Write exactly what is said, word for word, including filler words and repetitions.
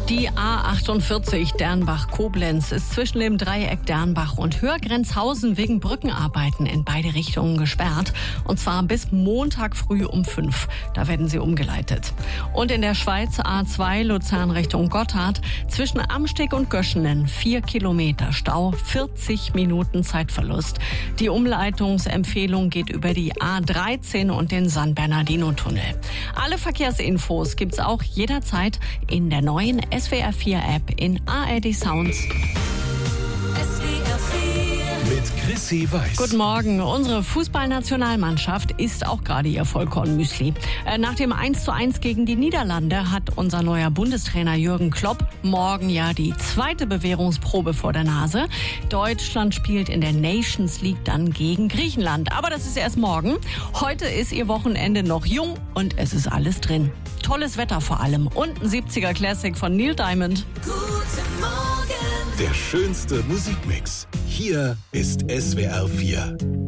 Die A achtundvierzig Dernbach-Koblenz ist zwischen dem Dreieck Dernbach und Hörgrenzhausen wegen Brückenarbeiten in beide Richtungen gesperrt. Und zwar bis Montag früh um fünf. Da werden sie umgeleitet. Und in der Schweiz A zwei Luzern Richtung Gotthard zwischen Amsteg und Göschenen vier Kilometer Stau, vierzig Minuten Zeitverlust. Die Umleitungsempfehlung geht über die A dreizehn und den San Bernardino-Tunnel. Alle Verkehrsinfos gibt's auch jederzeit in der neuen S W R vier App in A R D Sounds. Mit Chrissy Weiß. Guten Morgen. Unsere Fußballnationalmannschaft isst auch gerade ihr Vollkornmüsli. Äh, nach dem eins zu eins gegen die Niederlande hat unser neuer Bundestrainer Jürgen Klopp morgen ja die zweite Bewährungsprobe vor der Nase. Deutschland spielt in der Nations League dann gegen Griechenland. Aber das ist erst morgen. Heute ist ihr Wochenende noch jung und es ist alles drin. Tolles Wetter vor allem und ein siebziger Classic von Neil Diamond. Guten Morgen. Der schönste Musikmix. Hier ist S W R vier.